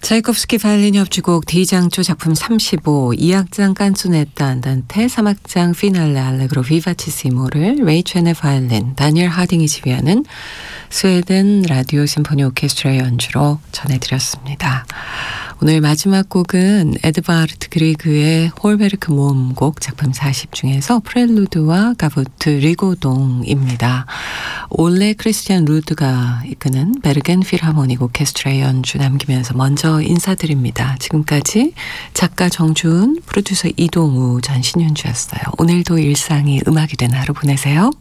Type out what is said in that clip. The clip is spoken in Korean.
차이콥스키 바이올린 협주곡 D장조 작품 35, 2악장 깐소네타 안단테, 3악장 피날레 알레그로 비바치시모를 레이 첸의 바이올린, 다니엘 하딩이 지휘하는 스웨덴 라디오 심포니 오케스트라의 연주로 전해드렸습니다. 오늘 마지막 곡은 에드바르트 그리그의 홀베르크 모음곡 작품 40 중에서 프렐루드와 가부트 리고동입니다. 올레 크리스티안 루드가 이끄는 베르겐 필하모닉 오케스트라의 연주 남기면서 먼저 인사드립니다. 지금까지 작가 정주은, 프로듀서 이동우, 전 신윤주였어요. 오늘도 일상이 음악이 된 하루 보내세요.